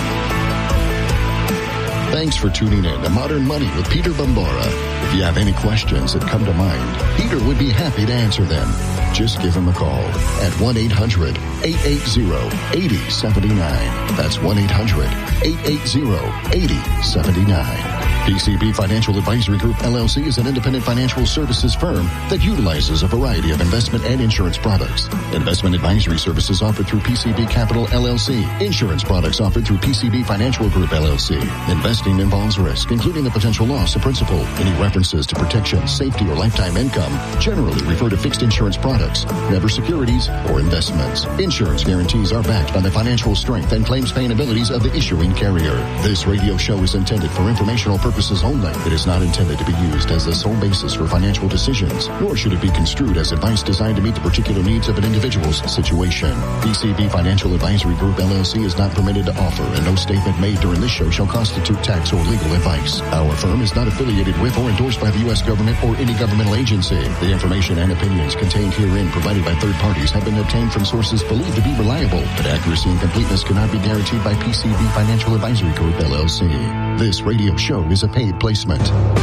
Thanks for tuning in to Modern Money with Peter Bambara. If you have any questions that come to mind, Peter would be happy to answer them. Just give him a call at one eight hundred eight eight zero eight zero seven nine. That's one eight hundred eight eight zero eight zero seven nine. P C B Financial Advisory Group, L L C is an independent financial services firm that utilizes a variety of investment and insurance products. Investment advisory services offered through P C B Capital, L L C. Insurance products offered through P C B Financial Group, L L C. Investing involves risk, including the potential loss of principal. Any references to protection, safety, or lifetime income generally refer to fixed insurance products, never securities or investments. Insurance guarantees are backed by the financial strength and claims paying abilities of the issuing carrier. This radio show is intended for informational purposes only. It is not intended to be used as the sole basis for financial decisions, nor should it be construed as advice designed to meet the particular needs of an individual's situation. P C B Financial Advisory Group, L L C is not permitted to offer, and no statement made during this show shall constitute tax or legal advice. Our firm is not affiliated with or endorsed by the U S government or any governmental agency. The information and opinions contained herein provided by third parties have been obtained from sources believed to be reliable, but accuracy and completeness cannot be guaranteed by P C B Financial Advisory Group, L L C. This radio show is a paid placement.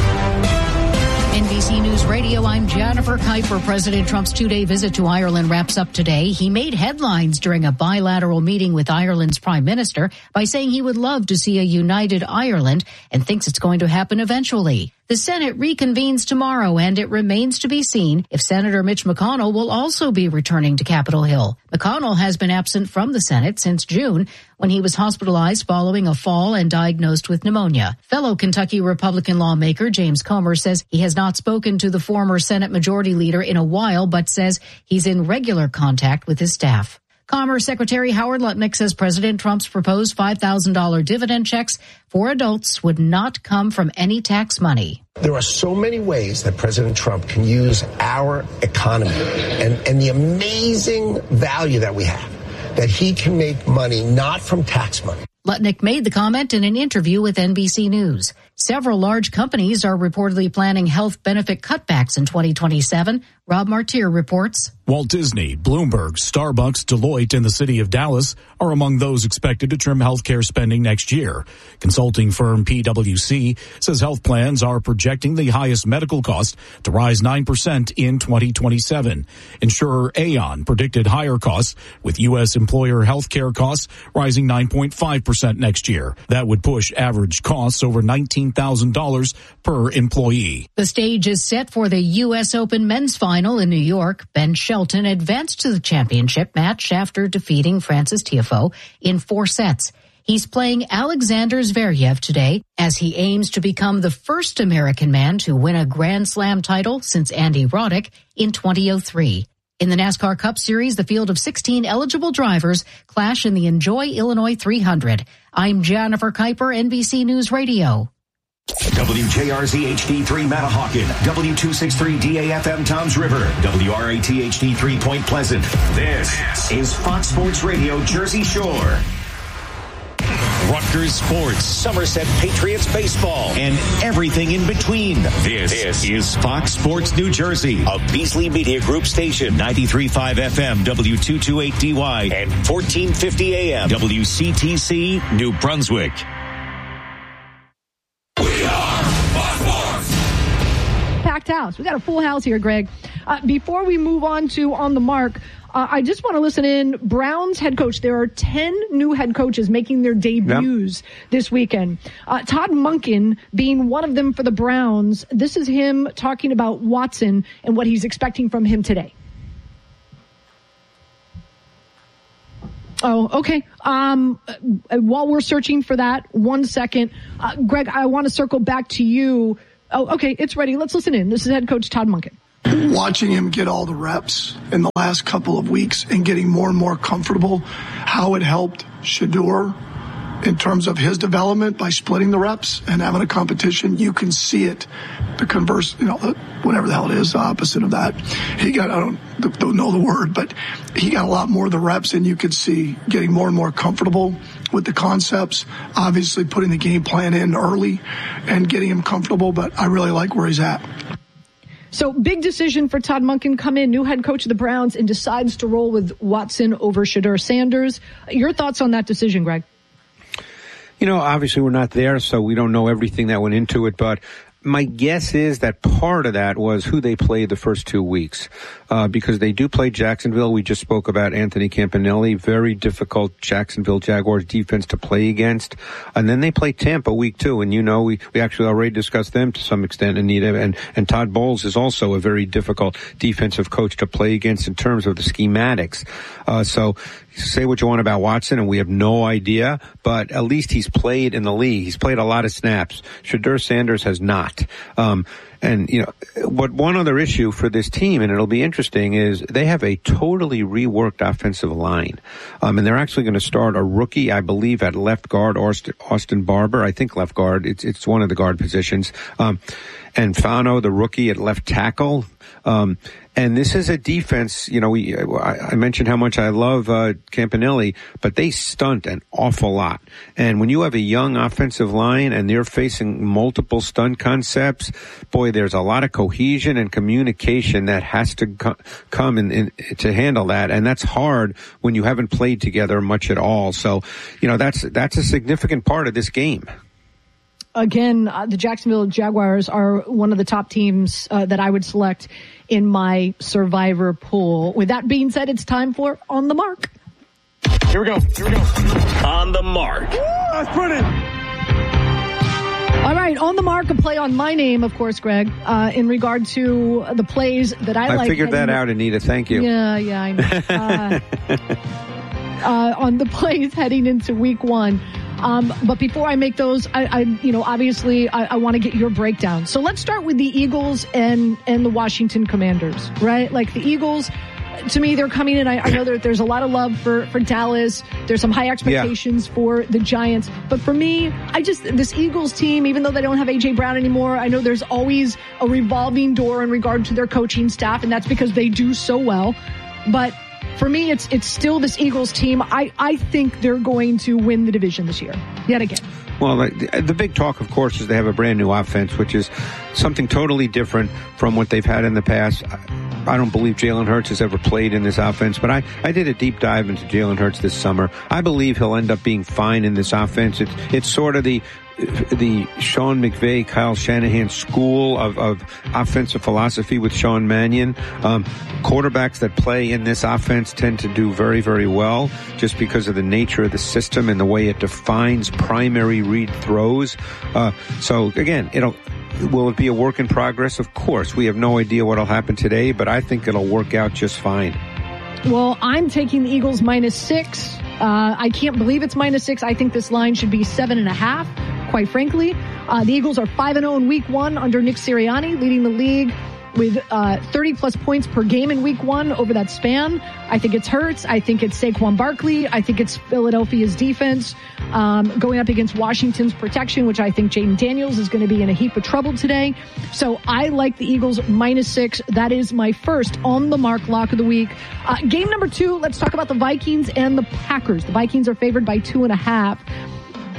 N B C News Radio, I'm Jennifer Kuiper. President Trump's two-day visit to Ireland wraps up today. He made headlines during a bilateral meeting with Ireland's prime minister by saying he would love to see a united Ireland and thinks it's going to happen eventually. The Senate reconvenes tomorrow, and it remains to be seen if Senator Mitch McConnell will also be returning to Capitol Hill. McConnell has been absent from the Senate since June, when he was hospitalized following a fall and diagnosed with pneumonia. Fellow Kentucky Republican lawmaker James Comer says he has not spoken to the former Senate Majority Leader in a while, but says he's in regular contact with his staff. Commerce Secretary Howard Lutnick says President Trump's proposed five thousand dollars dividend checks for adults would not come from any tax money. There are so many ways that President Trump can use our economy and, and the amazing value that we have, that he can make money not from tax money. Lutnick made the comment in an interview with N B C News. Several large companies are reportedly planning health benefit cutbacks in twenty twenty-seven. Rob Martier reports. Walt Disney, Bloomberg, Starbucks, Deloitte, and the city of Dallas are among those expected to trim healthcare spending next year. Consulting firm P W C says health plans are projecting the highest medical cost to rise nine percent in twenty twenty-seven. Insurer Aon predicted higher costs, with U S employer healthcare costs rising nine point five percent next year. That would push average costs over nineteen thousand dollars per employee. The stage is set for the U S Open men's final in New York. Ben Shelton advanced to the championship match after defeating Francis Tiafoe in four sets. He's playing Alexander Zverev today as he aims to become the first American man to win a Grand Slam title since Andy Roddick in twenty oh three. In the NASCAR Cup Series, the field of sixteen eligible drivers clash in the Enjoy Illinois three hundred. I'm Jennifer Kuiper, N B C News Radio. W J R Z H D three Manahawkin, W two sixty-three D A F M Toms River, W R A T H D three Point Pleasant. This is Fox Sports Radio Jersey Shore. Rutgers sports, Somerset Patriots baseball, and everything in between. This, this is Fox Sports New Jersey, a Beasley Media Group station, ninety-three point five F M, W two twenty-eight D Y, and fourteen fifty A M, W C T C, New Brunswick. We are Fox Sports! Packed house. We got a full house here, Greg. Uh, before we move on to On the Mark, Uh, I just want to listen in. Browns head coach. There are ten new head coaches making their debuts yep. this weekend. Uh, Todd Monken being one of them for the Browns. This is him talking about Watson and what he's expecting from him today. Oh, okay. Um, while we're searching for that, one second. Uh, Greg, I want to circle back to you. Oh, okay. It's ready. Let's listen in. This is head coach Todd Monken. Watching him get all the reps in the last couple of weeks and getting more and more comfortable, how it helped Shedeur in terms of his development by splitting the reps and having a competition. You can see it. The converse, you know, whatever the hell it is, the opposite of that. He got, I don't, don't know the word, but he got a lot more of the reps, and you could see getting more and more comfortable with the concepts, obviously putting the game plan in early and getting him comfortable, but I really like where he's at. So big decision for Todd Monken, come in, new head coach of the Browns, and decides to roll with Watson over Shedeur Sanders. Your thoughts on that decision, Greg? You know, obviously we're not there, so we don't know everything that went into it, but my guess is that part of that was who they played the first two weeks, uh, because they do play Jacksonville. We just spoke about Anthony Campanelli, very difficult Jacksonville Jaguars defense to play against. And then they play Tampa week two. And you know, we, we actually already discussed them to some extent, Anita. And, and Todd Bowles is also a very difficult defensive coach to play against in terms of the schematics. Uh, so say what you want about Watson, and we have no idea, but at least he's played in the league. He's played a lot of snaps. Shedeur Sanders has not. Um, and, you know, what one other issue for this team, and it'll be interesting, is they have a totally reworked offensive line. Um, and they're actually going to start a rookie, I believe, at left guard, Austin Barber. I think left guard. It's, it's one of the guard positions. Um, and Fano, the rookie, at left tackle. Um, and this is a defense, you know, we, I, I mentioned how much I love, uh, Campanelli, but they stunt an awful lot. And when you have a young offensive line and they're facing multiple stunt concepts, boy, there's a lot of cohesion and communication that has to co- come in, in to handle that. And that's hard when you haven't played together much at all. So, you know, that's, that's a significant part of this game. Again, uh, the Jacksonville Jaguars are one of the top teams uh, that I would select in my survivor pool. With that being said, it's time for On the Mark. Here we go. Here we go. On the Mark. Woo, that's brilliant. All right, On the Mark, a play on my name, of course, Greg, uh, in regard to the plays that I, I like. I figured that out, Anita. Thank you. Yeah, yeah, I know. Uh, uh, on the plays heading into week one. Um, but before I make those, I, I you know, obviously I, I want to get your breakdown. So let's start with the Eagles and, and the Washington Commanders, right? Like the Eagles, to me, they're coming in. I, I know that there's a lot of love for, for Dallas. There's some high expectations yeah. for the Giants. But for me, I just, this Eagles team, even though they don't have A J Brown anymore, I know there's always a revolving door in regard to their coaching staff, and that's because they do so well. But for me, it's it's still this Eagles team. I, I think they're going to win the division this year, yet again. Well, the, the big talk, of course, is they have a brand new offense, which is something totally different from what they've had in the past. I don't believe Jalen Hurts has ever played in this offense, but I, I did a deep dive into Jalen Hurts this summer. I believe he'll end up being fine in this offense. It's, it's sort of the the Sean McVay, Kyle Shanahan school of, of offensive philosophy with Sean Mannion. Um, quarterbacks that play in this offense tend to do very, very well just because of the nature of the system and the way it defines primary read throws. Uh, so again, it'll, will it be a work in progress? Of course. We have no idea what'll happen today, but I think it'll work out just fine. Well, I'm taking the Eagles minus six. Uh, I can't believe it's minus six. I think this line should be seven and a half, quite frankly. Uh, the Eagles are five and oh in week one under Nick Sirianni, leading the league with uh, thirty plus points per game in week one over that span. I think it's Hurts. I think it's Saquon Barkley. I think it's Philadelphia's defense um, going up against Washington's protection, which I think Jaden Daniels is going to be in a heap of trouble today. So I like the Eagles minus six. That is my first On the Mark lock of the week. Uh, game number two, let's talk about the Vikings and the Packers. The Vikings are favored by two and a half.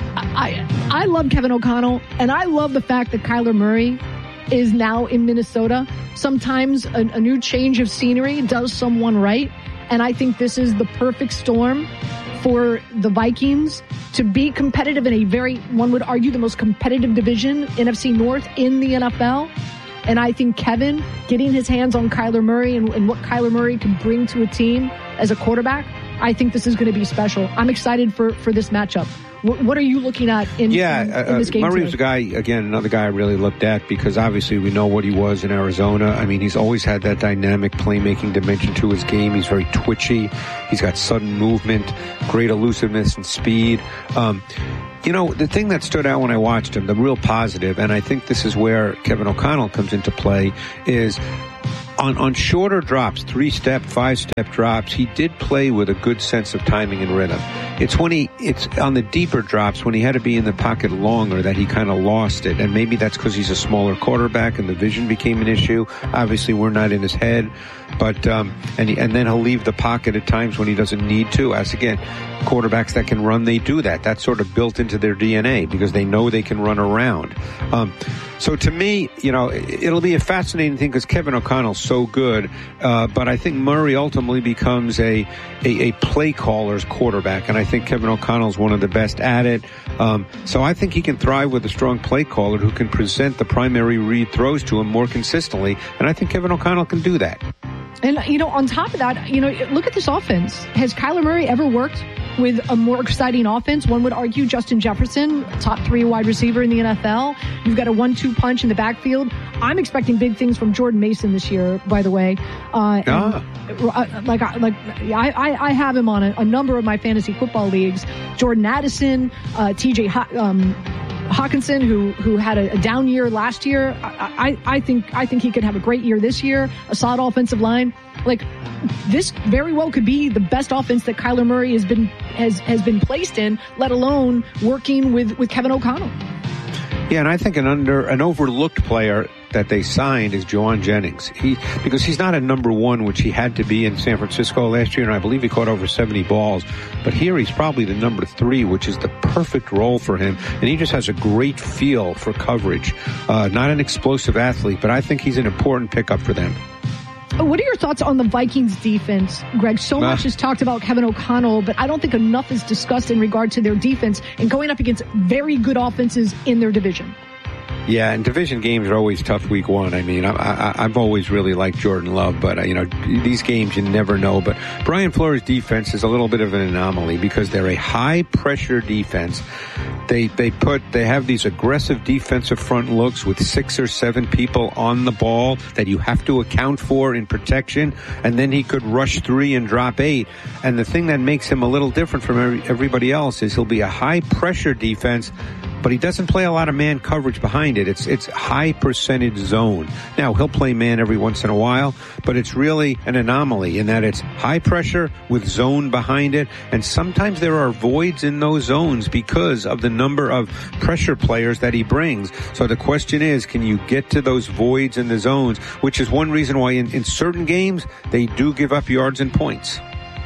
I, I love Kevin O'Connell, and I love the fact that Kyler Murray is now in Minnesota. Sometimes a, a new change of scenery does someone right, and I think this is the perfect storm for the Vikings to be competitive in a very, one would argue, the most competitive division, N F C North, in the N F L. And I think Kevin getting his hands on Kyler Murray and, and what Kyler Murray can bring to a team as a quarterback, I think this is going to be special. I'm excited for, for this matchup. What, what are you looking at in, yeah, in, in this game? Uh, Murray today? was a guy, again, another guy I really looked at because obviously we know what he was in Arizona. I mean, he's always had that dynamic playmaking dimension to his game. He's very twitchy. He's got sudden movement, great elusiveness and speed. Um, you know, the thing that stood out when I watched him, the real positive, and I think this is where Kevin O'Connell comes into play, is On, on shorter drops, three-step, five-step drops, he did play with a good sense of timing and rhythm. It's when he, it's on the deeper drops, when he had to be in the pocket longer, that he kind of lost it. And maybe that's because he's a smaller quarterback and the vision became an issue. Obviously, we're not in his head. But, um, and, he, and then he'll leave the pocket at times when he doesn't need to. As again, quarterbacks that can run, they do that. That's sort of built into their D N A because they know they can run around. Um, so to me, you know, it'll be a fascinating thing because Kevin O'Connell's so good. Uh, but I think Murray ultimately becomes a, a, a play caller's quarterback. And I think Kevin O'Connell's one of the best at it. Um, so I think he can thrive with a strong play caller who can present the primary read throws to him more consistently. And I think Kevin O'Connell can do that. And, you know, on top of that, you know, look at this offense. Has Kyler Murray ever worked with a more exciting offense? One would argue Justin Jefferson, top three wide receiver in the N F L. You've got a one two punch in the backfield. I'm expecting big things from Jordan Mason this year, by the way. Uh, ah. and, like, like I, I have him on a, a number of my fantasy football leagues. Jordan Addison, uh, T J Ho- um, Hawkinson, who who had a, a down year last year. I, I, I think I think he could have a great year this year. A solid offensive line. Like, this very well could be the best offense that Kyler Murray has been has has been placed in, let alone working with, with Kevin O'Connell. Yeah, and I think an under an overlooked player that they signed is Juwan Jennings. He because he's not a number one, which he had to be in San Francisco last year, and I believe he caught over seventy balls. But here he's probably the number three, which is the perfect role for him. And he just has a great feel for coverage. Uh, not an explosive athlete, but I think he's an important pickup for them. What are your thoughts on the Vikings defense, Greg? So much uh, is talked about Kevin O'Connell, but I don't think enough is discussed in regard to their defense and going up against very good offenses in their division. Yeah, and division games are always tough week one. I mean, I, I, I've always really liked Jordan Love, but, uh, you know, these games you never know. But Brian Flores' defense is a little bit of an anomaly because they're a high-pressure defense. They they put they have these aggressive defensive front looks with six or seven people on the ball that you have to account for in protection, and then he could rush three and drop eight. And the thing that makes him a little different from every, everybody else is he'll be a high-pressure defense, but he doesn't play a lot of man coverage behind it. It's it's high percentage zone. Now, he'll play man every once in a while, but it's really an anomaly in that it's high pressure with zone behind it, and sometimes there are voids in those zones because of the number of pressure players that he brings. So the question is, can you get to those voids in the zones, which is one reason why in, in certain games they do give up yards and points.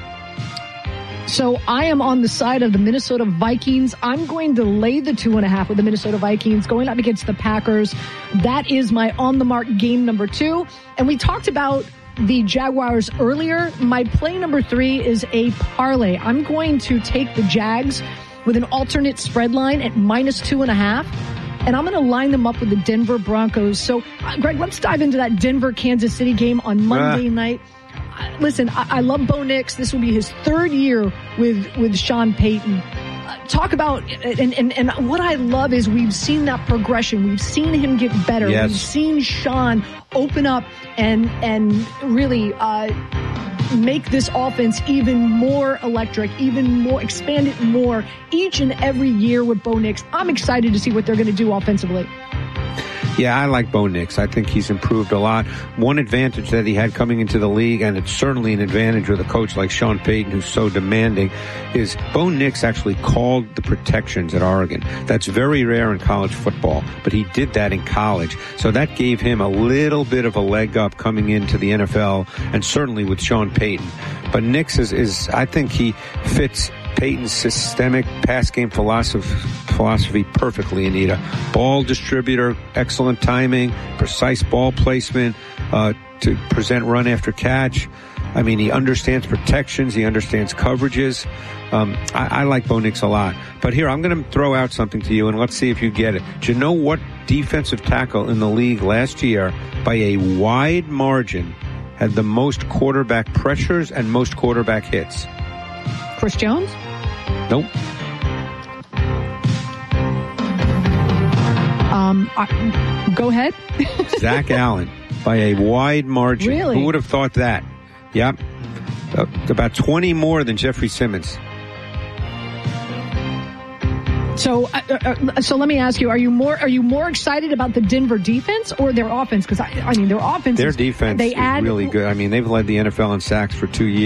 So I am on the side of the Minnesota Vikings. I'm going to lay the two and a half with the Minnesota Vikings going up against the Packers. That is my on the mark game number two. And we talked about the Jaguars earlier. My play number three is a parlay. I'm going to take the Jags with an alternate spread line at minus two and a half. And I'm going to line them up with the Denver Broncos. So, uh, Greg, let's dive into that Denver-Kansas City game on Monday uh. night. Listen, I, I love Bo Nix. This will be his third year with, with Sean Payton. Uh, talk about, and, and, and what I love is we've seen that progression. We've seen him get better. Yes. We've seen Sean open up and, and really, uh, make this offense even more electric, even more, expand it more each and every year with Bo Nix. I'm excited to see what they're going to do offensively. Yeah, I like Bo Nix. I think he's improved a lot. One advantage that he had coming into the league, and it's certainly an advantage with a coach like Sean Payton, who's so demanding, is Bo Nix actually called the protections at Oregon. That's very rare in college football, but he did that in college. So that gave him a little bit of a leg up coming into the N F L, and certainly with Sean Payton. But Nix is, is I think he fits Payton's systemic pass game philosophy philosophy perfectly, Anita. Ball distributor, excellent timing, precise ball placement, uh, to present run after catch. I mean, he understands protections. He understands coverages. Um, I, I like Bo Nix a lot. But here, I'm going to throw out something to you, and let's see if you get it. Do you know what defensive tackle in the league last year, by a wide margin, had the most quarterback pressures and most quarterback hits? Chris Jones? Nope. Um, I, go ahead. Zach Allen, by a wide margin. Really? Who would have thought that? Yep. Uh, about twenty more than Jeffrey Simmons. So, uh, uh, so let me ask you: Are you more are you more excited about the Denver defense or their offense? Because I, I mean, their offense, their is, defense they is add, really good. I mean, they've led the N F L in sacks for two years.